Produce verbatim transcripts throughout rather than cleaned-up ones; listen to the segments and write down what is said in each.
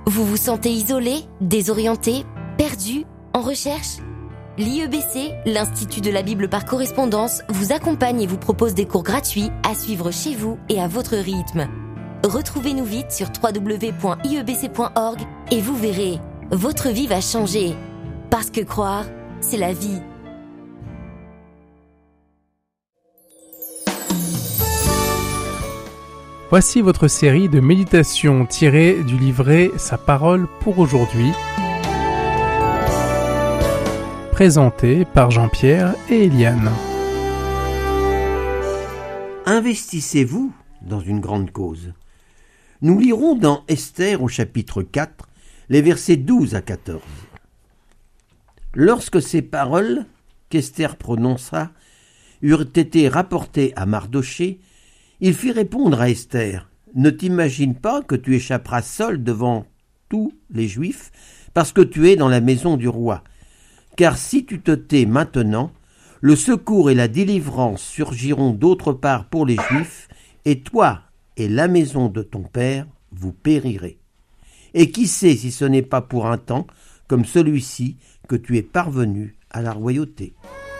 Vous vous sentez isolé, désorienté, perdu, en recherche ? L'I E B C, l'Institut de la Bible par correspondance, vous accompagne et vous propose des cours gratuits à suivre chez vous et à votre rythme. Retrouvez-nous vite sur w w w point i e b c point org et vous verrez, votre vie va changer. Parce que croire, c'est la vie. Voici votre série de méditations tirées du livret Sa parole pour aujourd'hui, présentée par Jean-Pierre et Eliane. Investissez-vous dans une grande cause. Nous lirons dans Esther au chapitre quatre, les versets douze à quatorze. Lorsque ces paroles qu'Esther prononça eurent été rapportées à Mardochée, il fit répondre à Esther, « Ne t'imagine pas que tu échapperas seul devant tous les Juifs, parce que tu es dans la maison du roi. Car si tu te tais maintenant, le secours et la délivrance surgiront d'autre part pour les Juifs, et toi et la maison de ton père, vous périrez. Et qui sait si ce n'est pas pour un temps, comme celui-ci, que tu es parvenu à la royauté. »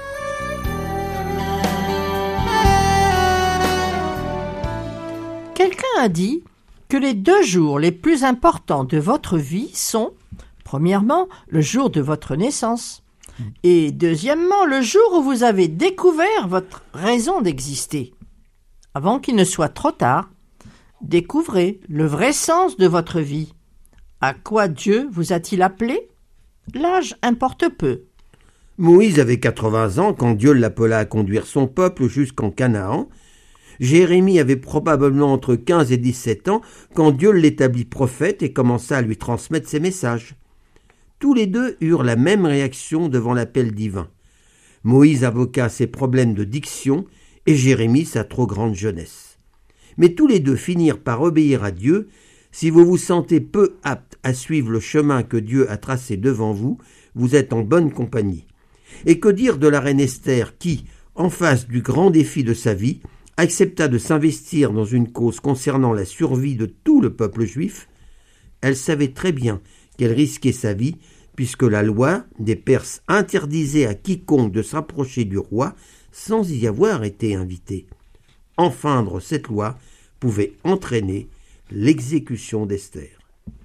Quelqu'un a dit que les deux jours les plus importants de votre vie sont, premièrement, le jour de votre naissance, et deuxièmement, le jour où vous avez découvert votre raison d'exister. Avant qu'il ne soit trop tard, découvrez le vrai sens de votre vie. À quoi Dieu vous a-t-il appelé ? L'âge importe peu. Moïse avait quatre-vingts ans quand Dieu l'appela à conduire son peuple jusqu'en Canaan. Jérémie avait probablement entre quinze et dix-sept ans quand Dieu l'établit prophète et commença à lui transmettre ses messages. Tous les deux eurent la même réaction devant l'appel divin. Moïse invoqua ses problèmes de diction et Jérémie sa trop grande jeunesse. Mais tous les deux finirent par obéir à Dieu. Si vous vous sentez peu apte à suivre le chemin que Dieu a tracé devant vous, vous êtes en bonne compagnie. Et que dire de la reine Esther qui, en face du grand défi de sa vie, accepta de s'investir dans une cause concernant la survie de tout le peuple juif? Elle savait très bien qu'elle risquait sa vie, puisque la loi des Perses interdisait à quiconque de s'approcher du roi sans y avoir été invité. Enfreindre cette loi pouvait entraîner l'exécution d'Esther.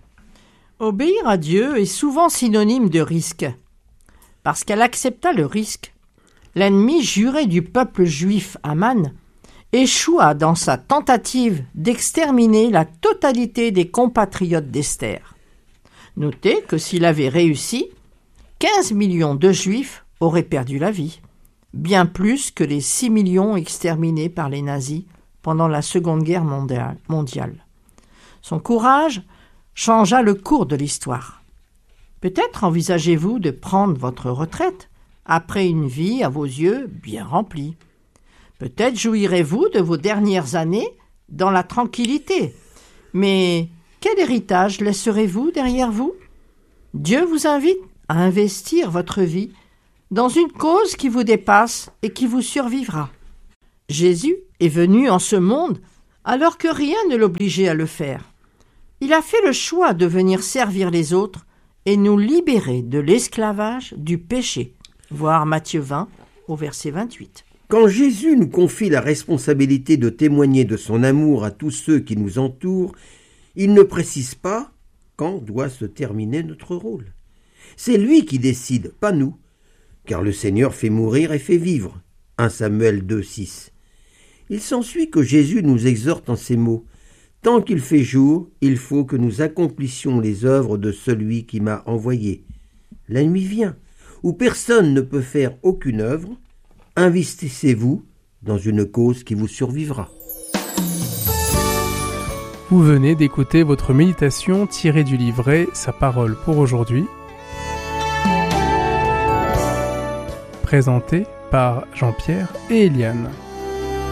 Obéir à Dieu est souvent synonyme de risque. Parce qu'elle accepta le risque, l'ennemi juré du peuple juif Aman échoua dans sa tentative d'exterminer la totalité des compatriotes d'Esther. Notez que s'il avait réussi, quinze millions de Juifs auraient perdu la vie, bien plus que les six millions exterminés par les nazis pendant la Seconde Guerre mondiale. Son courage changea le cours de l'histoire. Peut-être envisagez-vous de prendre votre retraite après une vie à vos yeux bien remplie. Peut-être jouirez-vous de vos dernières années dans la tranquillité. Mais quel héritage laisserez-vous derrière vous ? Dieu vous invite à investir votre vie dans une cause qui vous dépasse et qui vous survivra. Jésus est venu en ce monde alors que rien ne l'obligeait à le faire. Il a fait le choix de venir servir les autres et nous libérer de l'esclavage du péché. Voir Matthieu vingt au verset vingt-huit. Quand Jésus nous confie la responsabilité de témoigner de son amour à tous ceux qui nous entourent, il ne précise pas quand doit se terminer notre rôle. C'est lui qui décide, pas nous, car le Seigneur fait mourir et fait vivre. premier Samuel deux, six. Il s'ensuit que Jésus nous exhorte en ces mots. Tant qu'il fait jour, il faut que nous accomplissions les œuvres de celui qui m'a envoyé. La nuit vient, où personne ne peut faire aucune œuvre. Investissez-vous dans une cause qui vous survivra. Vous venez d'écouter votre méditation tirée du livret Sa parole pour aujourd'hui, présentée par Jean-Pierre et Eliane.